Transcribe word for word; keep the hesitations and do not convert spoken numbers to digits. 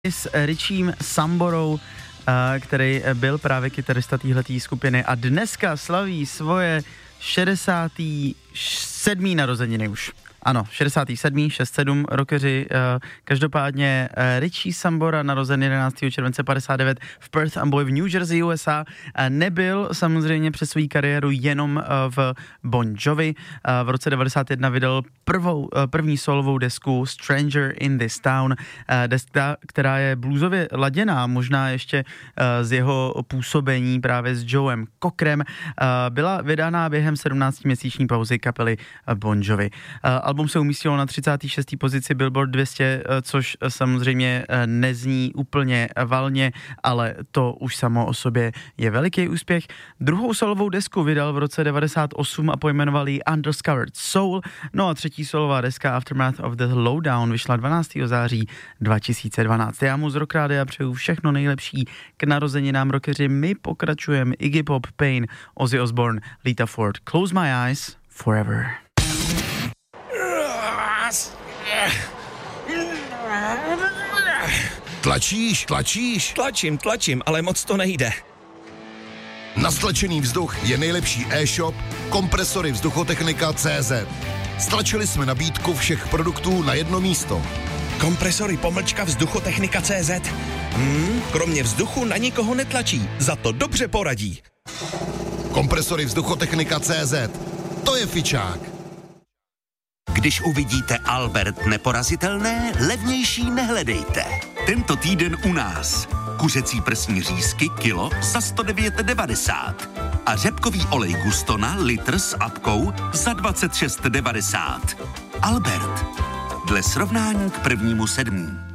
s Richiem Samborou, který byl právě kytarista téhletý skupiny a dneska slaví svoje šedesátá sedmá narozeniny už. Ano, šedesátá sedmá šedesát sedm rockeři. Každopádně Richie Sambora, narozen jedenáctého července padesát devět v Perth Amboy v New Jersey, U S A, nebyl samozřejmě přes svou kariéru jenom v Bon Jovi. V roce devadesát jedna vydal prvou, první solovou desku Stranger in this Town, deska, která je bluesově laděná, možná ještě z jeho působení právě s Joem Cockerem. Byla vydána během sedmnáctiměsíční pauzy kapely Bon Jovi. Album se umístilo na třicáté šesté pozici Billboard dvě stě, což samozřejmě nezní úplně valně, ale to už samo o sobě je veliký úspěch. Druhou solovou desku vydal v roce devadesát osm a pojmenoval ji Undiscovered Soul. No a třetí solová deska Aftermath of the Lowdown vyšla dvanáctého září dva tisíce dvanáct. Já mu z Rock Rádia přeju všechno nejlepší k narozeninám rockeři. My pokračujeme Iggy Pop, Pain, Ozzy Osbourne, Lita Ford, Close My Eyes Forever. Tlačíš, tlačíš? Tlačím, tlačím, ale moc to nejde. Na stlačený vzduch je nejlepší e-shop Kompresory Vzduchotechnika tečka cé zet. Stlačili jsme nabídku všech produktů na jedno místo. Kompresory pomlčka Vzduchotechnika tečka cé zet. Hmm, kromě vzduchu na nikoho netlačí, za to dobře poradí. Kompresory Vzduchotechnika tečka cé zet. To je fičák. Když uvidíte Albert neporazitelné, levnější nehledejte. Tento týden u nás. Kuřecí prsní řízky kilo za sto devět devadesát a řepkový olej Gustona litr s apkou za dvacet šest devadesát. Albert. Dle srovnání k prvnímu sedmí.